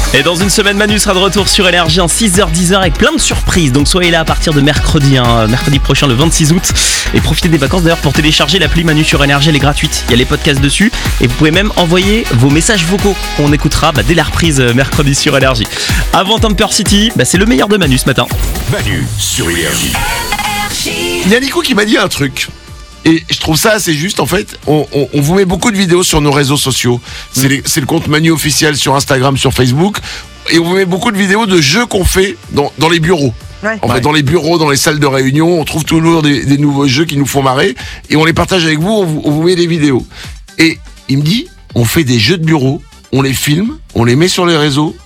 Et dans une semaine, Manu sera de retour sur Énergie en 6h-10h avec plein de surprises. Donc soyez là à partir de mercredi, mercredi prochain le 26 août. Et profitez des vacances d'ailleurs pour télécharger l'appli Manu sur Énergie, elle est gratuite. Il y a les podcasts dessus et vous pouvez même envoyer vos messages vocaux qu'on écoutera dès la reprise mercredi sur Énergie. Avant Temper City, c'est le meilleur de Manu ce matin. Manu sur Énergie. Il y a Nico qui m'a dit un truc. Et je trouve ça assez juste. En fait, on vous met beaucoup de vidéos sur nos réseaux sociaux. C'est le compte Manu officiel sur Instagram, sur Facebook. Et on vous met beaucoup de vidéos de jeux qu'on fait dans les bureaux. Ouais. En fait, dans les bureaux, dans les salles de réunion, on trouve toujours des nouveaux jeux qui nous font marrer. Et on les partage avec vous, on vous met des vidéos. Et il me dit, on fait des jeux de bureau, on les filme, on les met sur les réseaux.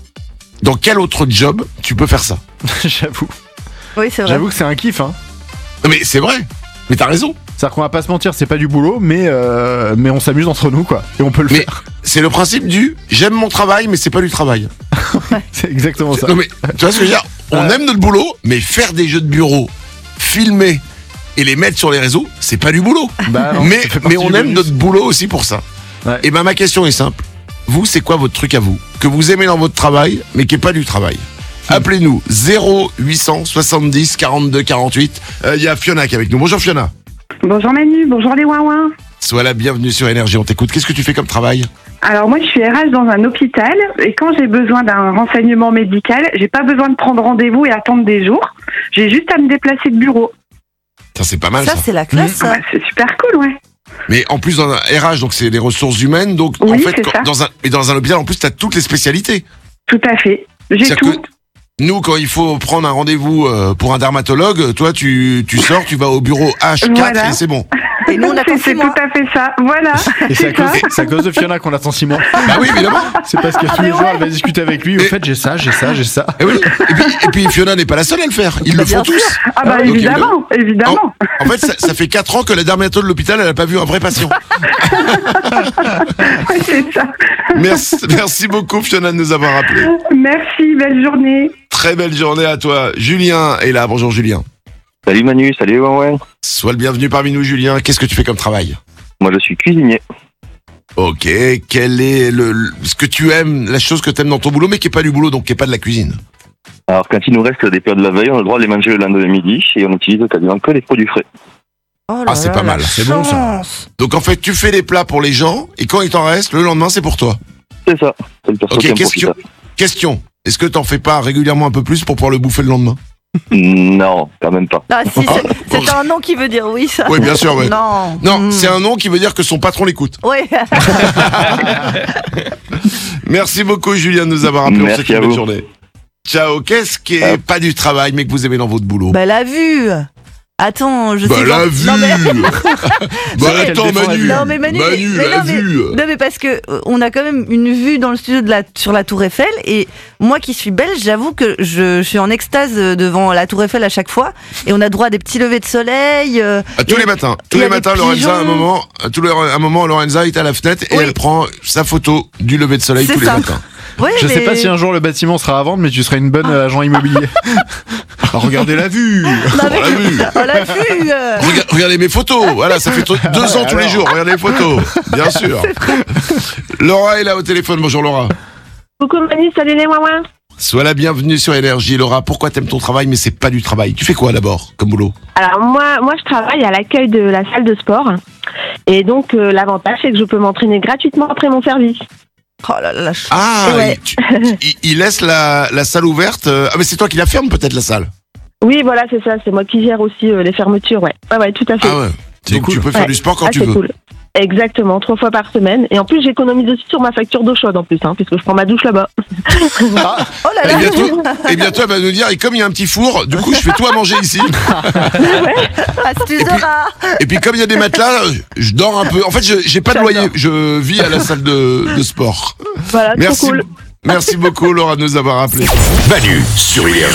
Dans quel autre job tu peux faire ça? J'avoue. Oui, c'est vrai. J'avoue que c'est un kiff, hein. Non mais c'est vrai. Mais t'as raison. C'est-à-dire qu'on va pas se mentir, c'est pas du boulot, mais on s'amuse entre nous, quoi. Et on peut le Mais faire. c'est le principe du j'aime mon travail, mais c'est pas du travail. C'est exactement ça. Non mais tu vois ce que je veux dire? On aime notre boulot, mais faire des jeux de bureau, filmer et les mettre sur les réseaux, c'est pas du boulot. Bah non, mais ça fait partie on du aime bonus. notre boulot aussi pour ça. Ouais. Et ma question est simple. Vous, c'est quoi votre truc à vous? Que vous aimez dans votre travail, mais qui est pas du travail? Appelez-nous 0800 70 42 48. Il y a Fiona qui est avec nous. Bonjour Fiona. Bonjour Manu, bonjour les ouin-ouin. Sois la bienvenue sur Énergie, on t'écoute. Qu'est-ce que tu fais comme travail? Alors moi je suis RH dans un hôpital et quand j'ai besoin d'un renseignement médical, j'ai pas besoin de prendre rendez-vous et attendre des jours. J'ai juste à me déplacer de bureau. Ça c'est pas mal Ça, ça. c'est la classe, ça. C'est super cool, ouais. Mais en plus dans un RH, donc c'est les ressources humaines, donc Oui, en fait c'est ça. dans un hôpital en plus t'as toutes les spécialités. Tout à fait. J'ai C'est-à-dire tout. que nous, quand il faut prendre un rendez-vous pour un dermatologue, toi, tu sors, tu vas au bureau H4 Voilà. et c'est bon. Et nous, on attend 6 C'est mois. tout à fait ça. Voilà. Et c'est à, ça. c'est à cause de Fiona qu'on attend 6 mois. Bah oui, évidemment. C'est parce que tous les jours, elle va discuter avec lui. Au Et- fait, j'ai ça. Et, oui. et puis Fiona n'est pas la seule à le faire. Ils le bien font sûr. tous. Ah bah Donc, évidemment, évidemment. En fait, ça fait 4 ans que la dermatologue de l'hôpital, elle n'a pas vu un vrai patient. C'est ça. Merci beaucoup Fiona de nous avoir appelé. Merci, belle journée. Très belle journée à toi. Julien est là. Bonjour Julien. Salut Manu, salut ouais. Sois le bienvenu parmi nous Julien. Qu'est-ce que tu fais comme travail? Moi je suis cuisinier. Ok, quel est ce que tu aimes, la chose que tu aimes dans ton boulot, mais qui n'est pas du boulot, donc qui n'est pas de la cuisine? Alors quand il nous reste des plats de la veille, on a le droit de les manger le lendemain midi et on utilise quasiment que les produits frais. Oh là Ah, c'est là, pas mal, la c'est bon, ça. chance. Donc en fait, tu fais les plats pour les gens, et quand il t'en reste, le lendemain, c'est pour toi. C'est ça. C'est le perso Ok, qui en profite. question. Est-ce que t'en fais pas régulièrement un peu plus pour pouvoir le bouffer le lendemain? Non, quand même pas. Ah, si, c'est un nom qui veut dire oui, ça. Oui, bien sûr, ouais. Non. Non, c'est un nom qui veut dire que son patron l'écoute. Oui. Merci beaucoup Julien de nous avoir appelé. Merci On te souhaite à une bonne vous. journée. Ciao, qu'est-ce qui est pas du travail, mais que vous aimez dans votre boulot? Bah, la vue. Attends, je sais la pas. vue. Non, mais... Bah vrai attends qu'elle défend la Manu. vue. Non, mais Manu, Manu, mais la non, mais- vue. Non, mais parce que on a quand même une vue dans le studio sur la Tour Eiffel et moi qui suis belge, j'avoue que je suis en extase devant la Tour Eiffel à chaque fois et on a droit à des petits levers de soleil. Tous les matins, il y a des Lorenza, pigeons. un moment, Lorenza est à la fenêtre et Oui. elle prend sa photo du lever de soleil C'est tous les ça. matins. Ouais, Je sais mais- pas si un jour le bâtiment sera à vendre, mais tu seras une bonne agent immobilier. Alors, regardez la vue. Non, mais- On l'a vu. On l'a vu. Regardez mes photos. Voilà, ça fait 2 ans tous les Alors. jours. Regardez les photos. Bien sûr. Laura est là au téléphone. Bonjour Laura. Coucou Manu, salut les ouin-ouin. Sois la bienvenue sur Énergie. Laura, pourquoi t'aimes ton travail mais c'est pas du travail? Tu fais quoi d'abord comme boulot? Alors moi je travaille à l'accueil de la salle de sport et donc l'avantage c'est que je peux m'entraîner gratuitement après mon service. Oh là là, la chance. Ah, Ouais. il laisse la salle ouverte. Ah mais c'est toi qui la ferme peut-être la salle. Oui voilà c'est ça, c'est moi qui gère aussi les fermetures, ouais. Ouais tout à fait. Ah ouais. C'est Donc cool. tu peux faire Ouais. du sport quand Ah, tu c'est veux. cool. Exactement, 3 fois par semaine. Et en plus j'économise aussi sur ma facture d'eau chaude en plus, puisque je prends ma douche là-bas. Oh là là. Et bientôt elle va nous dire, et comme il y a un petit four, du coup je fais tout à manger ici. Astuce rare. Et puis comme il y a des matelas, je dors un peu. En fait, j'ai pas de loyer, je vis à la salle de sport. Voilà, Merci, trop cool. merci beaucoup Laura de nous avoir appelé. Manu sur Énergie.